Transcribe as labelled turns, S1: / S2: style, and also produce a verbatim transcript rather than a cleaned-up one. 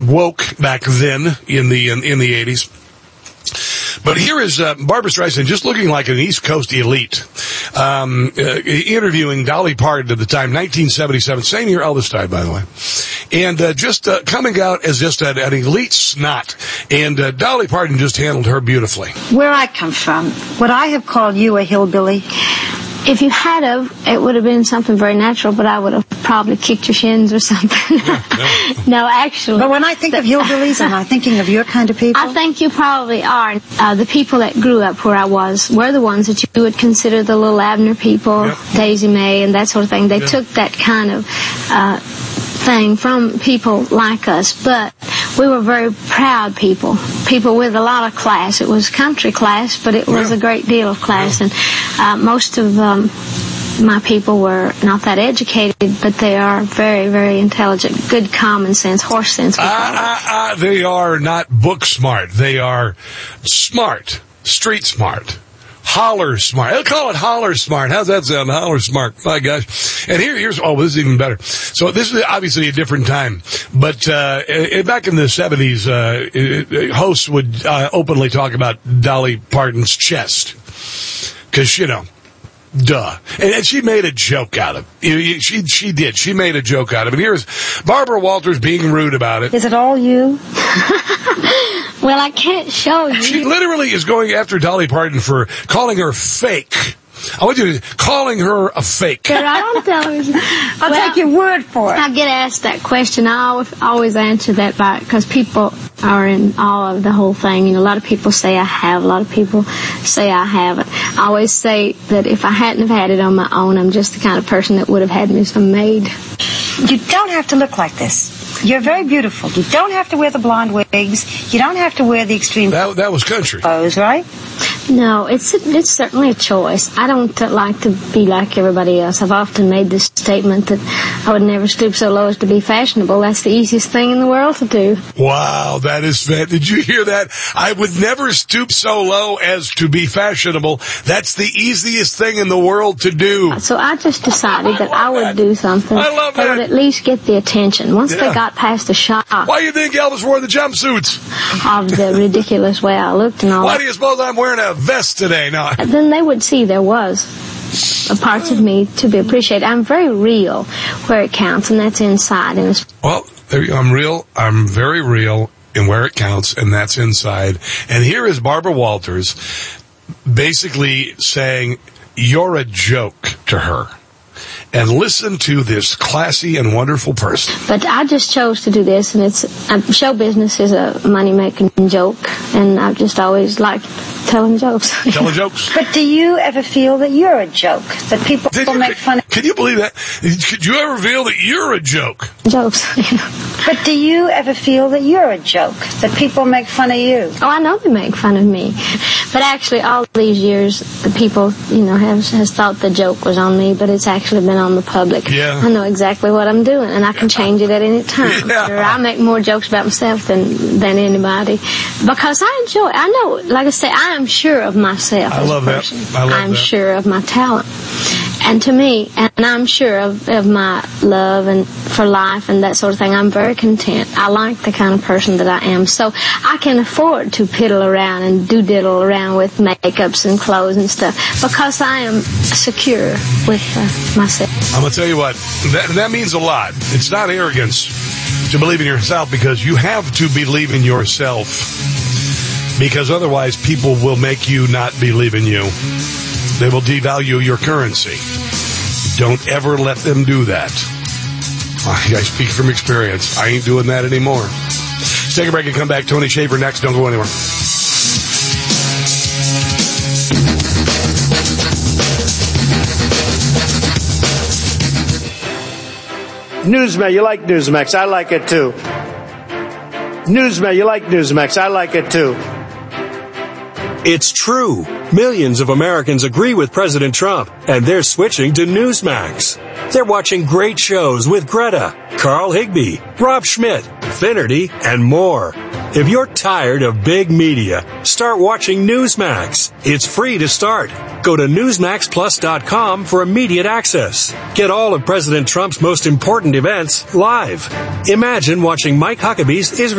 S1: woke back then in the in, in the eighties. But here is uh, Barbra Streisand just looking like an East Coast elite, um, uh, interviewing Dolly Parton at the time, nineteen seventy-seven, same year Elvis died, by the way, and uh, just uh, coming out as just an, an elite snot, and uh, Dolly Parton just handled her beautifully.
S2: Where I come from, would I have called you a hillbilly?
S3: If you had of, it would have been something very natural, but I would have probably kicked your shins or something.
S1: Yeah, no.
S3: No, actually.
S2: But when I think of hillbillies, am I thinking of your kind of people?
S3: I think you probably are. Uh, the people that grew up where I was were the ones that you would consider the little Abner people, yep. Daisy Mae and that sort of thing. They yep. took that kind of uh, thing from people like us, but we were very proud people, people with a lot of class. It was country class, but it was yeah. a great deal of class, yeah. and uh, most of um, my people were not that educated, but they are very, very intelligent, good common sense, horse sense.
S1: Uh, uh, uh, they are not book smart. They are smart, street smart. Holler smart. They'll call it holler smart. How's that sound? Holler smart. My gosh. And here, here's, oh, this is even better. So this is obviously a different time. But, uh, back in the seventies, uh, hosts would, uh, openly talk about Dolly Parton's chest. Cause, you know, duh. And, and she made a joke out of it. She, she did. She made a joke out of it. And here's Barbara Walters being rude about it.
S2: Is it all you?
S3: Well, I can't show you.
S1: She literally is going after Dolly Parton for calling her fake. I want you to calling her a fake.
S3: They're on television.
S2: I'll well, take your word for it.
S3: I get asked that question. I always, always answer that by because people are in awe of the whole thing. You know, a lot of people say I have. A lot of people say I haven't. I always say that if I hadn't have had it on my own, I'm just the kind of person that would have had me some maid.
S2: You don't have to look like this. You're very beautiful. You don't have to wear the blonde wigs. You don't have to wear the extreme
S1: That, that was country.
S2: clothes, right?
S3: No, it's it's certainly a choice. I don't uh, like to be like everybody else. I've often made this statement that I would never stoop so low as to be fashionable. That's the easiest thing in the world to do.
S1: Wow, that is fat. Did you hear that? I would never stoop so low as to be fashionable. That's the easiest thing in the world to do.
S3: So I just decided that I, I would
S1: that.
S3: do something
S1: I love
S3: that
S1: that
S3: would at least get the attention. Once yeah. they got past the shock.
S1: Why do you think Elvis wore the jumpsuits?
S3: Of the ridiculous way I looked and all
S1: Why
S3: that.
S1: do you suppose I'm wearing a vest today? No.
S3: Then they would see there was a part of me to be appreciated. I'm very real where it counts, and that's inside. And it's
S1: well, there you go. I'm real. I'm very real in where it counts, and that's inside. And here is Barbara Walters basically saying, you're a joke to her. And listen to this classy and wonderful person.
S3: But I just chose to do this, and it's uh, show business is a money-making joke, and I've just always liked telling jokes.
S1: Telling jokes.
S2: But do you ever feel that you're a joke? That people
S1: Did you,
S2: make fun of?
S1: Can you believe that? Could you ever feel that you're a joke?
S3: Jokes.
S2: But do you ever feel that you're a joke? That people make fun of you?
S3: Oh, I know they make fun of me. But actually, all these years, the people, you know, have has thought the joke was on me, but it's actually been on the public.
S1: Yeah.
S3: I know exactly what I'm doing, and I can change it at any time.
S1: Yeah.
S3: Sure, I make more jokes about myself than than anybody, because I enjoy it. I know, like I say, I am sure of myself.
S1: I
S3: as
S1: love
S3: a person.
S1: that. I love
S3: I'm
S1: that.
S3: sure of my talent. And to me, and I'm sure of, of my love and for life and that sort of thing, I'm very content. I like the kind of person that I am. So I can afford to piddle around and do-diddle around with makeups and clothes and stuff because I am secure with uh, myself.
S1: I'm going to tell you what, that, that means a lot. It's not arrogance to believe in yourself, because you have to believe in yourself, because otherwise people will make you not believe in you. They will devalue your currency. Don't ever let them do that. I speak from experience. I ain't doing that anymore. Let's take a break and come back. Tony Shaffer next. Don't go anywhere.
S4: Newsmax, you like Newsmax. I like it too. Newsmax, you like Newsmax. I like it too.
S5: It's true. Millions of Americans agree with President Trump, and they're switching to Newsmax. They're watching great shows with Greta, Carl Higbie, Rob Schmidt, Finnerty, and more. If you're tired of big media, start watching Newsmax. It's free to start. Go to newsmax plus dot com for immediate access. Get all of President Trump's most important events live. Imagine watching Mike Huckabee's Israel